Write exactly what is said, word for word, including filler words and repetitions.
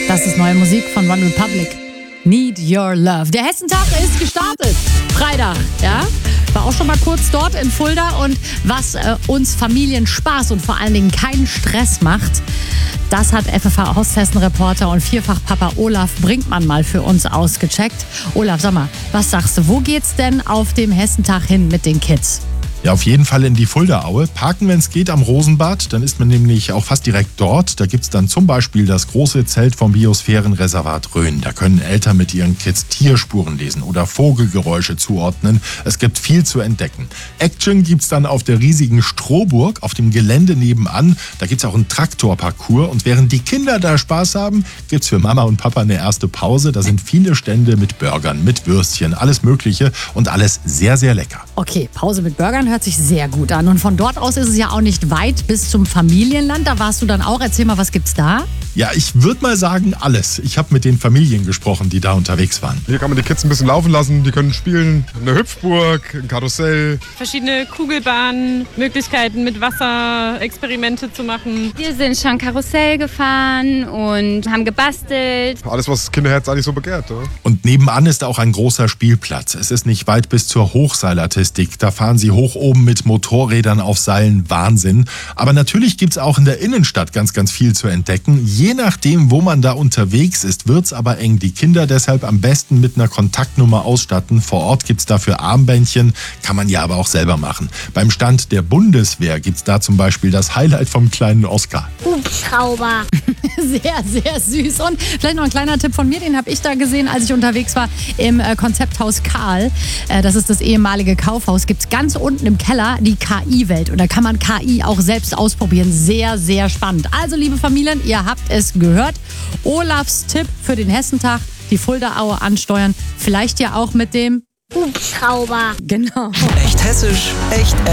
Das ist neue Musik von One Republic. Need Your Love. Der Hessentag ist gestartet. Freitag, ja? War auch schon mal kurz dort in Fulda. Und was äh, uns Familien Spaß und vor allen Dingen keinen Stress macht, das hat F F H-Osthessen-Reporter und Vierfach-Papa Olaf Brinkmann mal für uns ausgecheckt. Olaf, sag mal, was sagst du? Wo geht's denn auf dem Hessentag hin mit den Kids? Ja, auf jeden Fall in die Fuldaaue. Parken, wenn es geht, am Rosenbad. Dann ist man nämlich auch fast direkt dort. Da gibt es dann zum Beispiel das große Zelt vom Biosphärenreservat Rhön. Da können Eltern mit ihren Kids Tierspuren lesen oder Vogelgeräusche zuordnen. Es gibt viel zu entdecken. Action gibt es dann auf der riesigen Strohburg, auf dem Gelände nebenan. Da gibt es auch einen Traktorparcours. Und während die Kinder da Spaß haben, gibt es für Mama und Papa eine erste Pause. Da sind viele Stände mit Burgern, mit Würstchen, alles Mögliche und alles sehr, sehr lecker. Okay, Pause mit Burgern hört sich sehr gut an. Und von dort aus ist es ja auch nicht weit bis zum Familienland. Da warst du dann auch. Erzähl mal, was gibt's da? Ja, ich würde mal sagen, alles. Ich habe mit den Familien gesprochen, die da unterwegs waren. Hier kann man die Kids ein bisschen laufen lassen, die können spielen. Eine Hüpfburg, ein Karussell. Verschiedene Kugelbahnen, Möglichkeiten mit Wasser, Experimente zu machen. Wir sind schon Karussell gefahren und haben gebastelt. Alles, was das Kinderherz eigentlich so begehrt. Oder? Und nebenan ist auch ein großer Spielplatz. Es ist nicht weit bis zur Hochseilartistik. Da fahren sie hoch oben mit Motorrädern auf Seilen. Wahnsinn. Aber natürlich gibt es auch in der Innenstadt ganz, ganz viel zu entdecken. Je nachdem, wo man da unterwegs ist, wird es aber eng. Die Kinder deshalb am besten mit einer Kontaktnummer ausstatten. Vor Ort gibt es dafür Armbändchen, kann man ja aber auch selber machen. Beim Stand der Bundeswehr gibt es da zum Beispiel das Highlight vom kleinen Oscar. Hubschrauber. Sehr, sehr süß. Und vielleicht noch ein kleiner Tipp von mir, den habe ich da gesehen, als ich unterwegs war im äh, Konzepthaus Karl. Äh, das ist das ehemalige Kaufhaus. Gibt es ganz unten im Keller die K I-Welt. Und da kann man K I auch selbst ausprobieren. Sehr, sehr spannend. Also, liebe Familien, ihr habt es gehört. Olafs Tipp für den Hessentag, die Fuldaaue ansteuern. Vielleicht ja auch mit dem Hubschrauber. Genau. Echt hessisch, echt